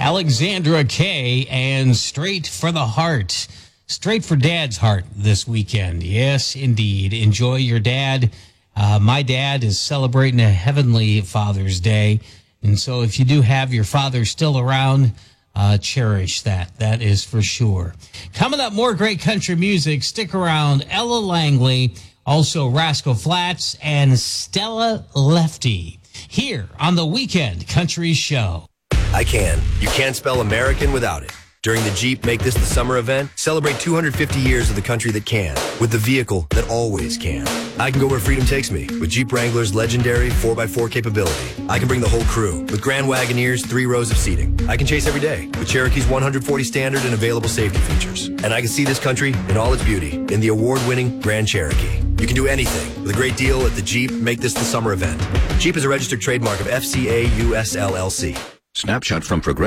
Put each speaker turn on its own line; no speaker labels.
Alexandra Kay and Straight for the Heart. Straight for Dad's Heart this weekend. Yes, indeed. Enjoy your dad. My dad is celebrating a Heavenly Father's Day. And so if you do have your father still around, cherish that. That is for sure. Coming up, more great country music. Stick around. Ella Langley, also Rascal Flatts, and Stella Lefty here on the Weekend Country Show.
I can. You can't spell American without it. During the Jeep Make This the Summer event, celebrate 250 years of the country that can, with the vehicle that always can. I can go where freedom takes me, with Jeep Wrangler's legendary 4x4 capability. I can bring the whole crew, with Grand Wagoneer's 3 rows of seating. I can chase every day, with Cherokee's 140 standard and available safety features. And I can see this country in all its beauty, in the award-winning Grand Cherokee. You can do anything with a great deal at the Jeep Make This the Summer event. Jeep is a registered trademark of FCA US LLC.
Snapshot from Progressive.